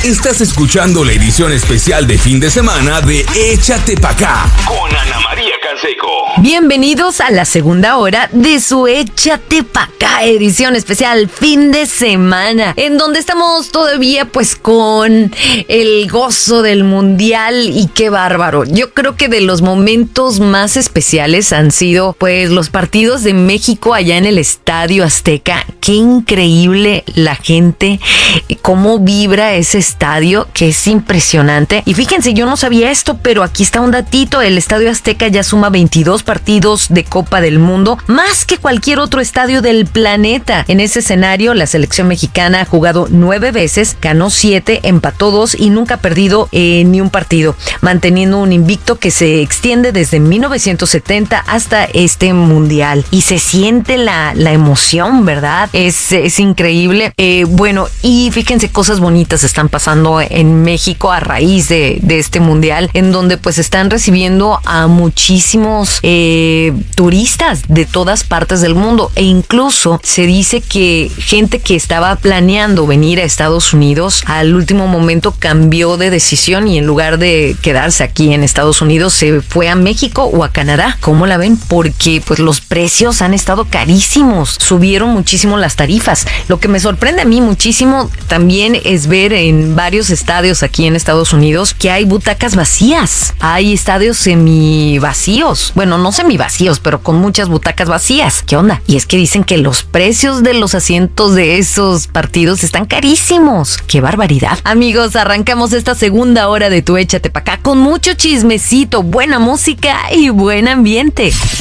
Estás escuchando la edición especial de fin de semana de Échate Pa' Acá con Ana María Canseco. Bienvenidos a la segunda hora de su Échate Pa' Acá, edición especial fin de semana, en donde estamos todavía pues con el gozo del mundial y qué bárbaro. Yo creo que de los momentos más especiales han sido pues los partidos de México allá en el Estadio Azteca. Qué increíble la gente, cómo vibra ese estadio, que es impresionante. Y fíjense, yo no sabía esto, pero aquí está un datito. El Estadio Azteca ya suma 22 partidos de Copa del Mundo, más que cualquier otro estadio del planeta. En ese escenario, la selección mexicana ha jugado 9 veces, ganó 7, empató 2 y nunca ha perdido ni un partido, manteniendo un invicto que se extiende desde 1970 hasta este mundial. Y se siente la emoción, ¿verdad? Es increíble. Bueno, y fíjense, cosas bonitas están pasando en México a raíz de este mundial, en donde pues están recibiendo a muchísimos turistas de todas partes del mundo, e incluso se dice que gente que estaba planeando venir a Estados Unidos al último momento cambió de decisión y en lugar de quedarse aquí en Estados Unidos se fue a México o a Canadá. ¿Cómo la ven? Porque pues los precios han estado carísimos, subieron muchísimo las tarifas. Lo que me sorprende a mí muchísimo también es ver en varios estadios aquí en Estados Unidos que hay butacas vacías, hay estadios semivacíos, bueno, no semivacíos, pero con muchas butacas vacías. ¿Qué onda? Y es que dicen que los precios de los asientos de esos partidos están carísimos. ¡Qué barbaridad! Amigos, arrancamos esta segunda hora de tu Échate Pa' Acá con mucho chismecito, buena música y buen ambiente.